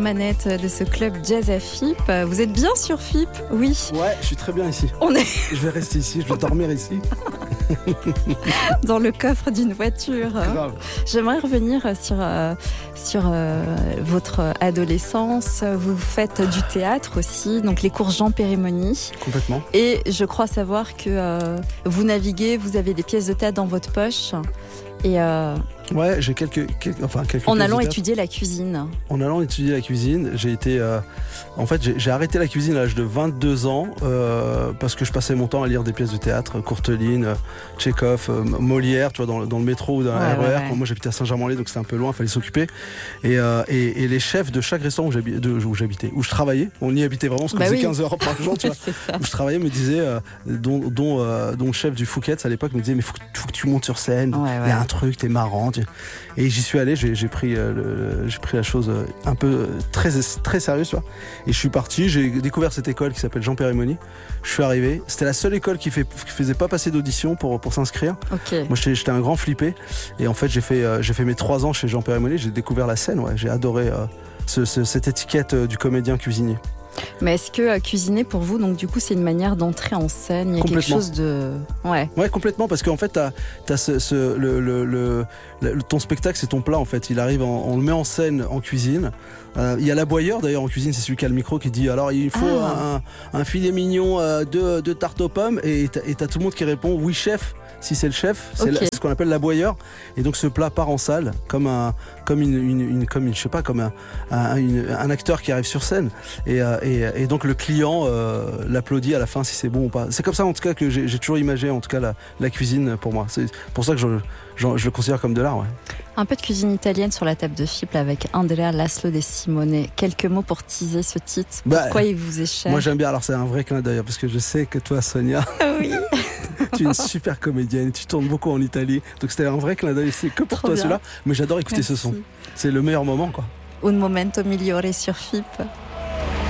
manettes de ce club jazz à FIP. Vous êtes bien sur FIP? Oui. Ouais, je suis très bien ici. Je vais rester ici, je vais dormir ici. Dans le coffre d'une voiture. Grave. J'aimerais revenir sur votre adolescence. Vous faites du théâtre aussi, donc les cours Jean Périmoni. Complètement. Et je crois savoir que vous naviguez, vous avez des pièces de théâtre dans votre poche. Et ouais, j'ai quelques en allant étudier la cuisine. En allant étudier la cuisine, j'ai été... en fait, j'ai arrêté la cuisine à l'âge de 22 ans parce que je passais mon temps à lire des pièces de théâtre, Courteline, Tchekhov, Molière, tu vois, dans le métro ou dans le RER. Ouais. Moi, j'habitais à Saint-Germain-en-Laye, donc c'était un peu loin, il fallait s'occuper. Et les chefs de chaque restaurant où j'habitais, où je travaillais, on y habitait vraiment, parce qu'on faisait 15 heures par jour, tu vois, où je travaillais, me disait, dont le chef du Fouquet's à l'époque me disait, mais faut que tu montes sur scène, il y a un truc, t'es marrant. Et j'y suis allé, j'ai pris la chose un peu très, très sérieuse, tu vois. Et je suis parti, j'ai découvert cette école qui s'appelle Jean Périmoni. Je suis arrivé, c'était la seule école qui faisait pas passer d'audition pour s'inscrire. Okay. Moi j'étais un grand flippé. Et en fait j'ai fait mes 3 ans chez Jean Périmoni, j'ai découvert la scène, ouais. J'ai adoré cette étiquette du comédien cuisinier. Mais est-ce que cuisiner pour vous, donc du coup, c'est une manière d'entrer en scène? Il y a quelque chose de... Ouais, complètement, parce qu'en fait, ton spectacle, c'est ton plat, en fait. Il arrive, on le met en scène en cuisine. Il y a l'aboyeur, d'ailleurs, en cuisine, c'est celui qui a le micro qui dit, alors, il faut un filet mignon, deux tartes aux pommes, et t'as tout le monde qui répond, oui, chef. Si c'est le chef, c'est ce qu'on appelle l'aboyeur. Et donc ce plat part en salle comme un acteur qui arrive sur scène. Et donc le client l'applaudit à la fin si c'est bon ou pas. C'est comme ça en tout cas que j'ai toujours imagé en tout cas la cuisine pour moi. C'est pour ça que je le considère comme de l'art. Ouais. Un peu de cuisine italienne sur la table de FIP avec Andrea Laszlo De Simone. Quelques mots pour teaser ce titre. Pourquoi il vous est cher? Moi j'aime bien. Alors c'est un vrai clin d'œil parce que je sais que toi Sonia, oui. tu es une super comédienne, tu tournes beaucoup en Italie, donc c'était un vrai clin d'œil, c'est que pour toi celui-là, mais j'adore écouter ce son, c'est le meilleur moment quoi. Un momento migliore sur FIP.